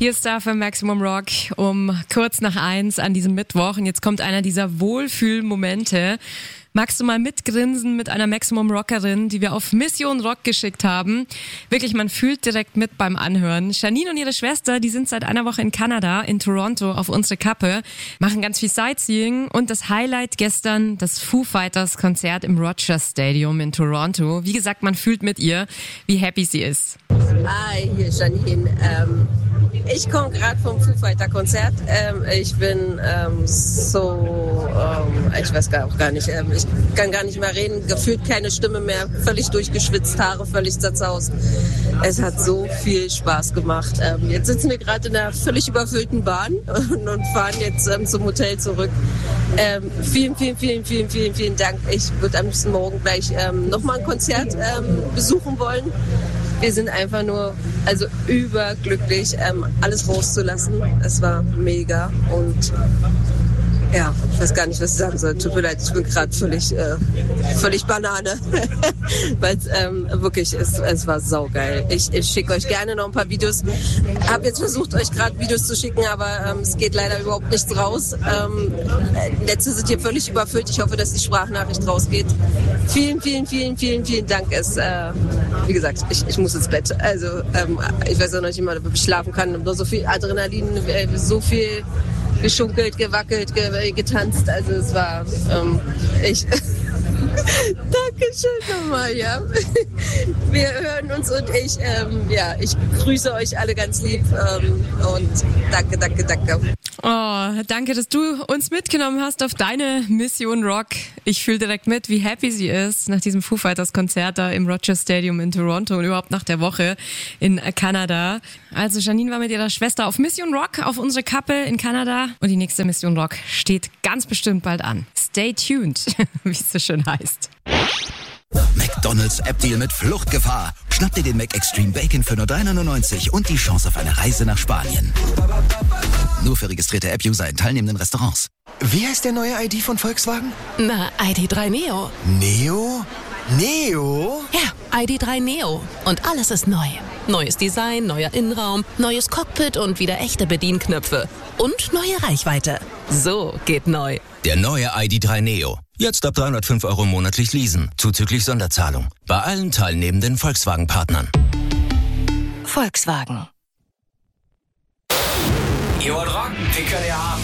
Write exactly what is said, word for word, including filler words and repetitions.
Hier ist da für Maximum Rock um kurz nach eins an diesem Mittwoch. Und jetzt kommt einer dieser Wohlfühlmomente. Magst du mal mitgrinsen mit einer Maximum Rockerin, die wir auf Mission Rock geschickt haben? Wirklich, man fühlt direkt mit beim Anhören. Janine und ihre Schwester, die sind seit einer Woche in Kanada, in Toronto, auf unsere Kappe, machen ganz viel Sightseeing. Und das Highlight gestern, das Foo Fighters Konzert im Rogers Stadium in Toronto. Wie gesagt, man fühlt mit ihr, wie happy sie ist. Hi, hier ist Janine. Ähm, ich komme gerade vom Foo Fighter Konzert. Ähm, ich bin ähm, so, ähm, ich weiß gar, auch gar nicht, ähm, ich kann gar nicht mehr reden, gefühlt keine Stimme mehr, völlig durchgeschwitzt, Haare völlig zerzaust. Es hat so viel Spaß gemacht. Ähm, jetzt sitzen wir gerade in einer völlig überfüllten Bahn und, und fahren jetzt ähm, zum Hotel zurück. Ähm, vielen, vielen, vielen, vielen, vielen, vielen Dank. Ich würde am liebsten morgen gleich ähm, nochmal ein Konzert ähm, besuchen wollen. Wir sind einfach nur, also überglücklich, ähm, alles rauszulassen. Es war mega und ja, ich weiß gar nicht, was ich sagen soll. Tut mir leid, ich bin gerade völlig, äh, völlig Banane, weil es ähm, wirklich, es, es war saugeil. Ich, ich schicke euch gerne noch ein paar Videos. Habe jetzt versucht, euch gerade Videos zu schicken, aber ähm, es geht leider überhaupt nichts raus. Ähm, Netze sind hier völlig überfüllt. Ich hoffe, dass die Sprachnachricht rausgeht. Vielen, vielen, vielen, vielen, vielen Dank. Es, äh, wie gesagt, ich, ich muss ins Bett. Also ähm, ich weiß auch noch nicht mal, ob ich schlafen kann. So viel Adrenalin, äh, so viel geschunkelt, gewackelt, ge- getanzt. Also es war, ähm, ich... Dankeschön nochmal, ja. Wir hören uns und ich, ähm, ja, ich grüße euch alle ganz lieb ähm, und danke, danke, danke. Oh, danke, dass du uns mitgenommen hast auf deine Mission Rock. Ich fühle direkt mit, wie happy sie ist nach diesem Foo Fighters Konzert da im Rogers Stadium in Toronto und überhaupt nach der Woche in Kanada. Also Janine war mit ihrer Schwester auf Mission Rock, auf unsere Kappe in Kanada und die nächste Mission Rock steht ganz bestimmt bald an. Stay tuned, wie es so schön heißt. McDonald's App-Deal mit Fluchtgefahr. Schnapp dir den Mac Extreme Bacon für nur drei neunundneunzig und die Chance auf eine Reise nach Spanien. Nur für registrierte App-User in teilnehmenden Restaurants. Wie heißt der neue I D von Volkswagen? Na, I D drei Neo. Neo? Neo? Ja, I D drei Neo. Und alles ist neu. Neues Design, neuer Innenraum, neues Cockpit und wieder echte Bedienknöpfe. Und neue Reichweite. So geht neu. Der neue I D drei Neo. Jetzt ab dreihundertfünf Euro monatlich leasen, zuzüglich Sonderzahlung. Bei allen teilnehmenden Volkswagen-Partnern. Volkswagen. Ihr wollt rocken, den könnt ihr haben.